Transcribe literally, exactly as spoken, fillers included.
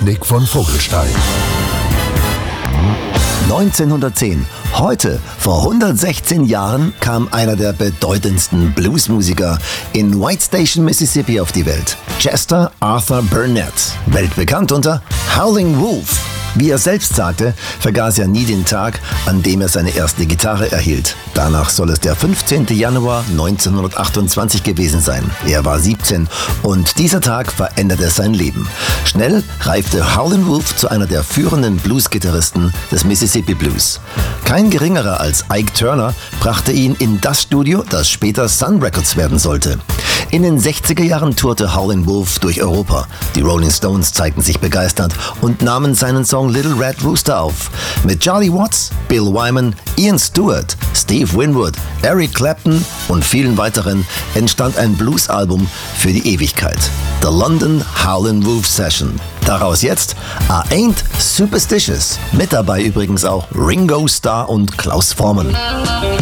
Nick von Vogelstein. neunzehnhundertzehn. Heute, vor hundertsechzehn Jahren, kam einer der bedeutendsten Bluesmusiker in White Station, Mississippi auf die Welt. Chester Arthur Burnett, weltbekannt unter Howlin' Wolf. Wie er selbst sagte, vergaß er nie den Tag, an dem er seine erste Gitarre erhielt. Danach soll es der fünfzehnten Januar neunzehnhundertachtundzwanzig gewesen sein. Er war siebzehn und dieser Tag veränderte sein Leben. Schnell reifte Howlin' Wolf zu einer der führenden Bluesgitarristen des Mississippi Blues. Kein geringerer als Ike Turner brachte ihn in das Studio, das später Sun Records werden sollte. In den sechziger Jahren tourte Howlin' Wolf durch Europa. Die Rolling Stones zeigten sich begeistert und nahmen seinen Song Little Red Rooster auf. Mit Charlie Watts, Bill Wyman, Ian Stewart, Steve Winwood, Eric Clapton und vielen weiteren entstand ein Blues-Album für die Ewigkeit. The London Howlin' Wolf Session. Daraus jetzt I Ain't Superstitious. Mit dabei übrigens auch Ringo Starr und Klaus Voormann.